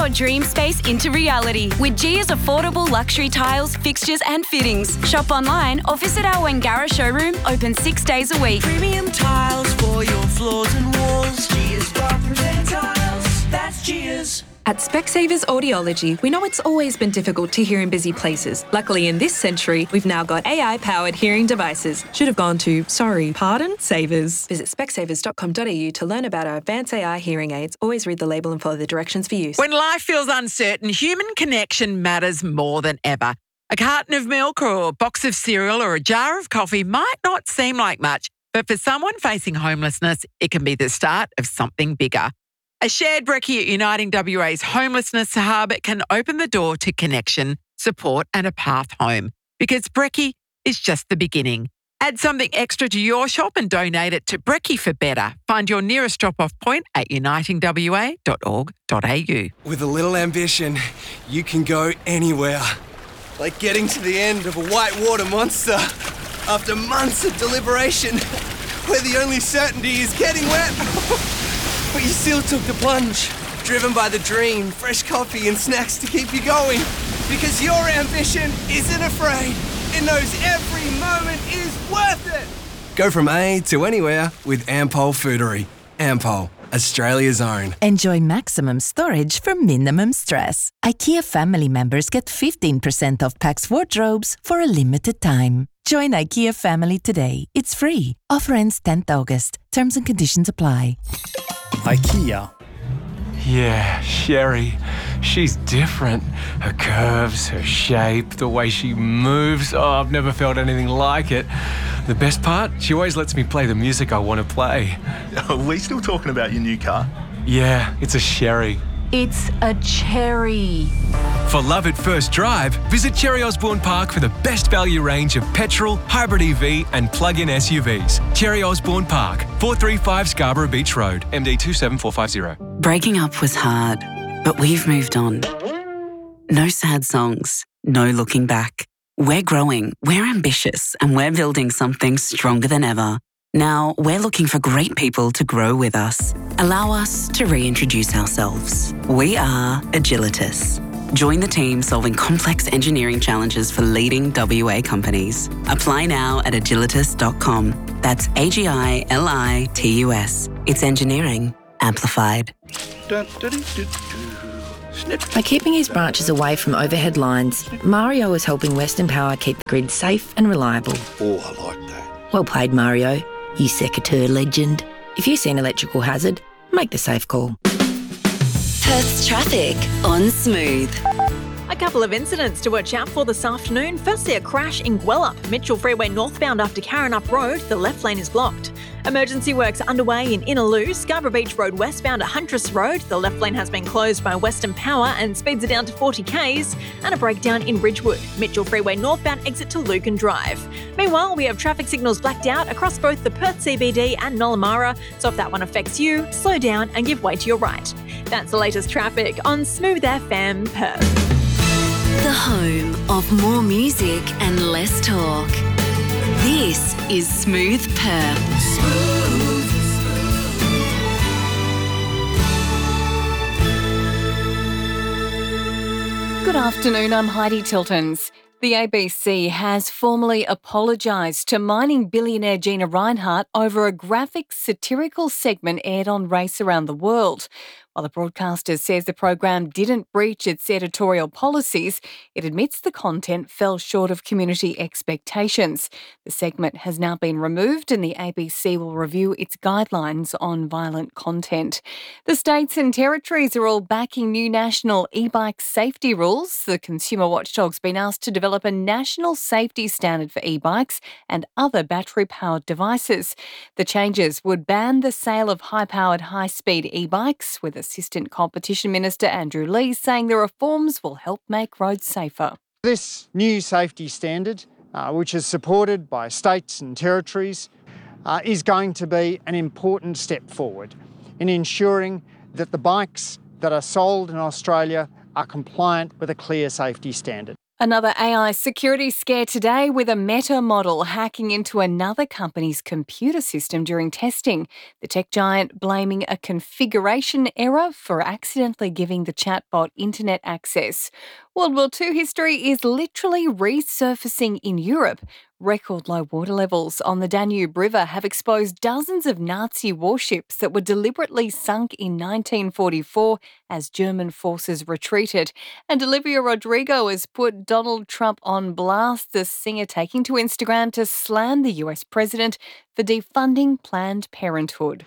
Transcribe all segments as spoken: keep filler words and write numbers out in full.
your dream space into reality with Gia's affordable luxury tiles, fixtures and fittings. Shop online or visit our Wangara showroom, open six days a week. Premium tiles for your floors and walls. Gia's Bath Repair Tiles. That's Gia's. At Specsavers Audiology, we know it's always been difficult to hear in busy places. Luckily, in this century, we've now got A I-powered hearing devices. Should have gone to, sorry, pardon, Savers. Visit specsavers dot com dot a u to learn about our advanced A I hearing aids. Always read the label and follow the directions for use. When life feels uncertain, human connection matters more than ever. A carton of milk or a box of cereal or a jar of coffee might not seem like much, but for someone facing homelessness, it can be the start of something bigger. A shared brekkie at Uniting W A's Homelessness Hub can open the door to connection, support and a path home, because brekkie is just the beginning. Add something extra to your shop and donate it to Brekkie for Better. Find your nearest drop-off point at uniting w a dot org dot a u. With a little ambition, you can go anywhere. Like getting to the end of a whitewater monster after months of deliberation, where the only certainty is getting wet. But you still took the plunge, driven by the dream, fresh coffee and snacks to keep you going. Because your ambition isn't afraid. It knows every moment is worth it. Go from A to anywhere with Ampol Foodery. Ampol, Australia's own. Enjoy maximum storage for minimum stress. IKEA family members get fifteen percent off Pax wardrobes for a limited time. Join IKEA family today. It's free. Offer ends tenth August. Terms and conditions apply. IKEA. Yeah, Sherry. She's different. Her curves, her shape, the way she moves. Oh, I've never felt anything like it. The best part? She always lets me play the music I want to play. Are we still talking about your new car? Yeah, it's a Sherry. It's a cherry. For love at first drive, visit Cherry Osborne Park for the best value range of petrol, hybrid E V and plug-in S U Vs. Cherry Osborne Park, four thirty-five Scarborough Beach Road, M D two seven four five zero. Breaking up was hard, but we've moved on. No sad songs, no looking back. We're growing, we're ambitious, and we're building something stronger than ever. Now, we're looking for great people to grow with us. Allow us to reintroduce ourselves. We are Agilitas. Join the team solving complex engineering challenges for leading W A companies. Apply now at agilitas dot com. That's A G I L I T U S. It's engineering amplified. By keeping his branches away from overhead lines, Mario is helping Western Power keep the grid safe and reliable. Oh, I like that. Well played, Mario, you secateurs legend. If you see an electrical hazard, make the safe call. Perth's traffic on Smooth. A couple of incidents to watch out for this afternoon. Firstly, a crash in Gwelup, Mitchell Freeway northbound after Karrinyup Road. The left lane is blocked. Emergency works underway in Innaloo, Scarborough Beach Road westbound at Huntress Road. The left lane has been closed by Western Power and speeds are down to forty k's. And a breakdown in Ridgewood, Mitchell Freeway northbound exit to Lucan Drive. Meanwhile, we have traffic signals blacked out across both the Perth C B D and Nollamara. So if that one affects you, slow down and give way to your right. That's the latest traffic on Smooth F M Perth. The home of more music and less talk. This is Smooth Perth. Smooth. Good afternoon, I'm Heidi Tiltons. The A B C has formally apologised to mining billionaire Gina Rinehart over a graphic satirical segment aired on Race Around the World. While the broadcaster says the program didn't breach its editorial policies, it admits the content fell short of community expectations. The segment has now been removed and the A B C will review its guidelines on violent content. The states and territories are all backing new national e-bike safety rules. The Consumer Watchdog's been asked to develop a national safety standard for e-bikes and other battery-powered devices. The changes would ban the sale of high-powered, high-speed e-bikes, with Assistant Competition Minister Andrew Lee saying the reforms will help make roads safer. This new safety standard, uh, which is supported by states and territories, uh, is going to be an important step forward in ensuring that the bikes that are sold in Australia are compliant with a clear safety standard. Another A I security scare today with a Meta model hacking into another company's computer system during testing. The tech giant blaming a configuration error for accidentally giving the chatbot internet access. World War Two history is literally resurfacing in Europe. Record low water levels on the Danube River have exposed dozens of Nazi warships that were deliberately sunk in nineteen forty-four as German forces retreated. And Olivia Rodrigo has put Donald Trump on blast, the singer taking to Instagram to slam the U S president for defunding Planned Parenthood.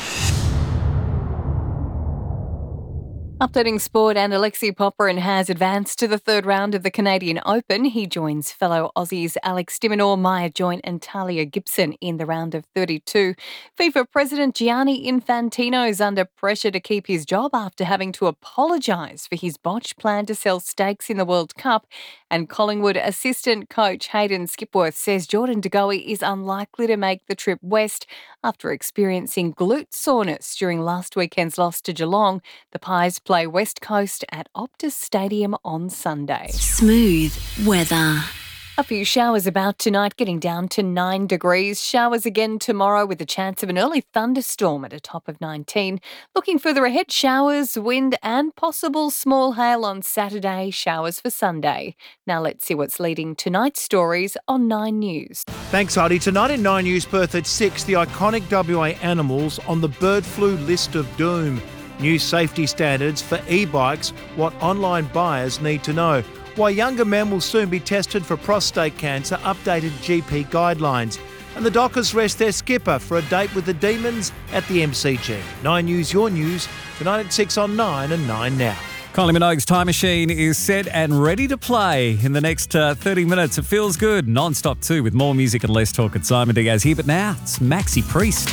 Updating sport, and Alexei Popyrin has advanced to the third round of the Canadian Open. He joins fellow Aussies Alex de Minaur, Maya Joint and Talia Gibson in the round of thirty-two. FIFA President Gianni Infantino is under pressure to keep his job after having to apologise for his botched plan to sell stakes in the World Cup. And Collingwood assistant coach Hayden Skipworth says Jordan De Goey is unlikely to make the trip west after experiencing glute soreness during last weekend's loss to Geelong. The Pies play West Coast at Optus Stadium on Sunday. Smooth weather. A few showers about tonight, getting down to nine degrees. Showers again tomorrow with a chance of an early thunderstorm at a top of nineteen. Looking further ahead, showers, wind and possible small hail on Saturday, showers for Sunday. Now let's see what's leading tonight's stories on Nine News. Thanks, Heidi. Tonight in Nine News, Perth at six, the iconic W A animals on the bird flu list of doom. New safety standards for e-bikes, what online buyers need to know. Why younger men will soon be tested for prostate cancer, updated G P guidelines. And the Dockers rest their skipper for a date with the Demons at the M C G. Nine News, your news, tonight at six on Nine and Nine Now. Kylie Minogue's Time Machine is set and ready to play in the next uh, thirty minutes. It feels good, non-stop too, with more music and less talk at Simon Diaz here. But now, it's Maxi Priest.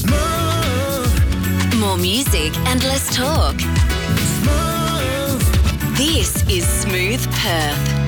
More music and less talk. This is Smooth Perth.